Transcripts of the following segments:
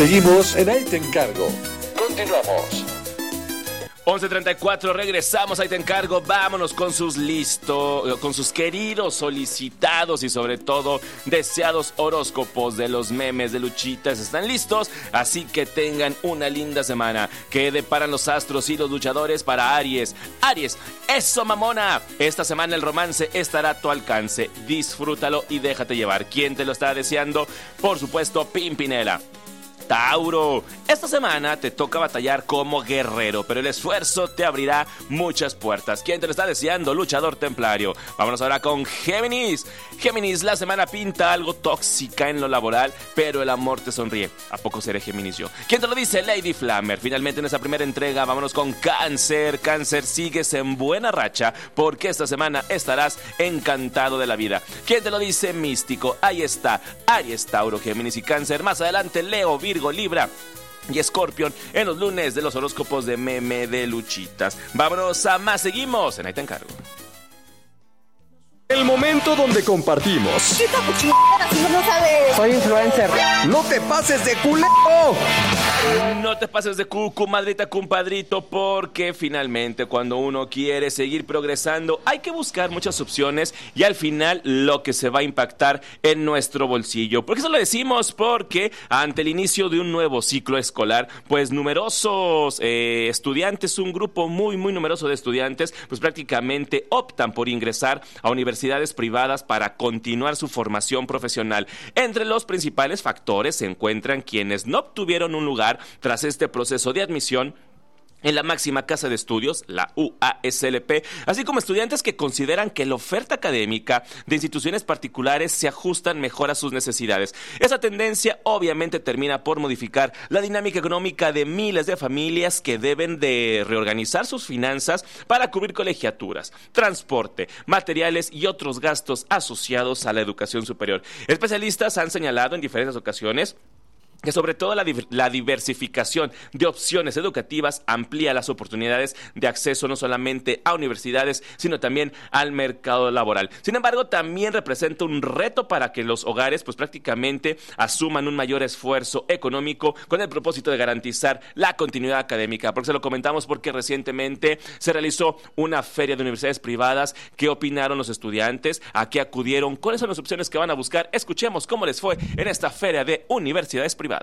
Seguimos en Ahí Te Encargo. Continuamos. 11:34, regresamos, ahí te encargo. Vámonos con sus con sus queridos, solicitados y sobre todo deseados horóscopos de los memes de Luchitas. ¿Están listos? Así que tengan una linda semana. ¿Qué deparan los astros y los luchadores para Aries? Aries, eso mamona. Esta semana el romance estará a tu alcance. Disfrútalo y déjate llevar. ¿Quién te lo está deseando? Por supuesto, Pimpinela. Tauro, esta semana te toca batallar como guerrero, pero el esfuerzo te abrirá muchas puertas. ¿Quién te lo está deseando? Luchador templario. Vámonos ahora con Géminis. Géminis, la semana pinta algo tóxica en lo laboral, pero el amor te sonríe. ¿A poco seré Géminis yo? ¿Quién te lo dice? Lady Flammer. Finalmente en esta primera entrega, vámonos con Cáncer. Cáncer, sigues en buena racha, porque esta semana estarás encantado de la vida. ¿Quién te lo dice? Místico. Ahí está. Aries, Tauro, Géminis y Cáncer. Más adelante, Leo, Virgo, Libra y Escorpión en los lunes de los horóscopos de meme de Luchitas. Vámonos a más, seguimos en Ahí Te Encargo. El momento donde compartimos. ¿Qué chingadera si no sabes? Soy influencer. ¡No te pases de culero! No te pases de comadrita, compadrito, porque finalmente cuando uno quiere seguir progresando hay que buscar muchas opciones y al final lo que se va a impactar en nuestro bolsillo. ¿Por qué eso lo decimos? Porque ante el inicio de un nuevo ciclo escolar, pues numerosos estudiantes, un grupo muy numeroso de estudiantes, pues prácticamente optan por ingresar a universidades privadas para continuar su formación profesional. Entre los principales factores se encuentran quienes no obtuvieron un lugar tras este proceso de admisión en la máxima casa de estudios, la UASLP, así como estudiantes que consideran que la oferta académica de instituciones particulares se ajustan mejor a sus necesidades. Esa tendencia obviamente termina por modificar la dinámica económica de miles de familias que deben de reorganizar sus finanzas para cubrir colegiaturas, transporte, materiales y otros gastos asociados a la educación superior. Especialistas han señalado en diferentes ocasiones que sobre todo la diversificación de opciones educativas amplía las oportunidades de acceso no solamente a universidades, sino también al mercado laboral. Sin embargo, también representa un reto para que los hogares pues prácticamente asuman un mayor esfuerzo económico con el propósito de garantizar la continuidad académica. Porque se lo comentamos porque recientemente se realizó una feria de universidades privadas. ¿Qué opinaron los estudiantes? ¿A qué acudieron? ¿Cuáles son las opciones que van a buscar? Escuchemos cómo les fue en esta feria de universidades privadas.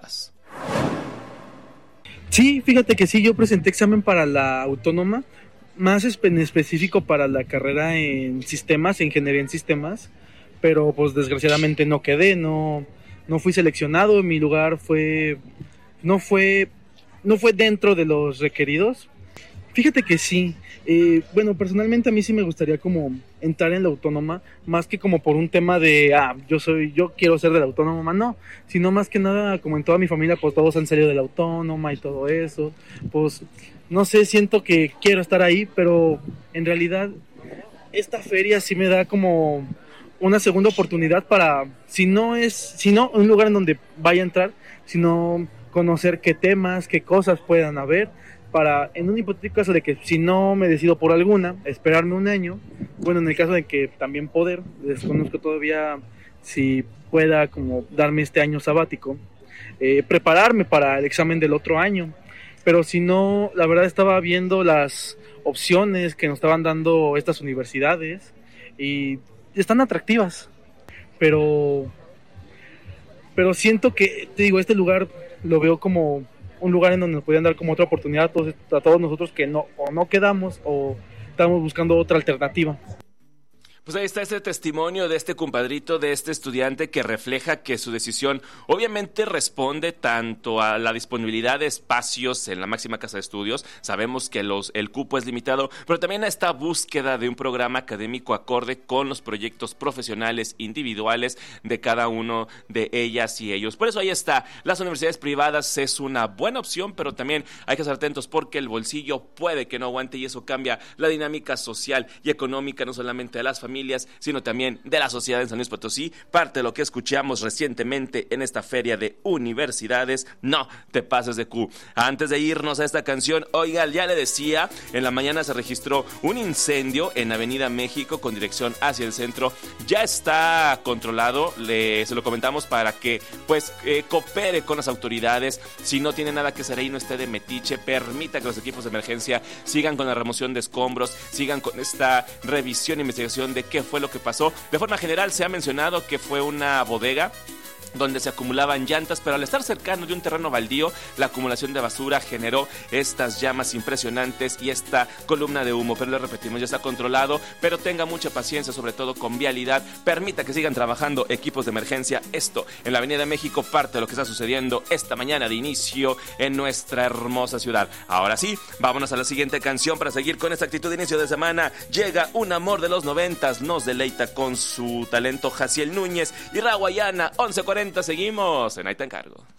Sí, fíjate que sí, yo presenté examen para la autónoma, más en específico para la carrera en sistemas, ingeniería en sistemas, pero pues desgraciadamente no quedé, no fui seleccionado, mi lugar no fue dentro de los requeridos. Fíjate que sí, bueno, personalmente a mí sí me gustaría como entrar en la autónoma, más que como por un tema de, yo quiero ser de la autónoma, no, sino más que nada como en toda mi familia, pues todos han salido de la autónoma y todo eso, pues no sé, siento que quiero estar ahí, pero en realidad esta feria sí me da como una segunda oportunidad para, si no un lugar en donde vaya a entrar, sino conocer qué temas, qué cosas puedan haber, para, en un hipotético caso de que si no me decido por alguna, esperarme un año, bueno, en el caso de que también poder, desconozco todavía si pueda como darme este año sabático, prepararme para el examen del otro año, pero si no, la verdad estaba viendo las opciones que nos estaban dando estas universidades y están atractivas, pero siento que, te digo, este lugar lo veo como un lugar en donde nos podían dar como otra oportunidad a todos nosotros que no quedamos o estamos buscando otra alternativa. Pues ahí está este testimonio de este compadrito, de este estudiante que refleja que su decisión obviamente responde tanto a la disponibilidad de espacios en la máxima casa de estudios. Sabemos que el cupo es limitado, pero también a esta búsqueda de un programa académico acorde con los proyectos profesionales individuales de cada uno de ellas y ellos. Por eso ahí está, las universidades privadas es una buena opción, pero también hay que estar atentos porque el bolsillo puede que no aguante y eso cambia la dinámica social y económica no solamente de las familias, familias, sino también de la sociedad en San Luis Potosí. Parte de lo que escuchamos recientemente en esta feria de universidades. No te pases de Q. Antes de irnos a esta canción, oiga, ya le decía, en la mañana se registró un incendio en Avenida México con dirección hacia el centro. Ya está controlado, se lo comentamos para que pues coopere con las autoridades. Si no tiene nada que hacer ahí, no esté de metiche, permita que los equipos de emergencia sigan con la remoción de escombros, sigan con esta revisión e investigación de qué fue lo que pasó. De forma general se ha mencionado que fue una bodega donde se acumulaban llantas, pero al estar cercano de un terreno baldío, la acumulación de basura generó estas llamas impresionantes y esta columna de humo. Pero le repetimos, ya está controlado, pero tenga mucha paciencia, sobre todo con vialidad. Permita que sigan trabajando equipos de emergencia. Esto en la Avenida de México, parte de lo que está sucediendo esta mañana de inicio en nuestra hermosa ciudad. Ahora sí, vámonos a la siguiente canción para seguir con esta actitud de inicio de semana. Llega un amor de los 90s, nos deleita con su talento Jaciel Núñez y Rawayana, 11:40. Seguimos en Ahí te encargo.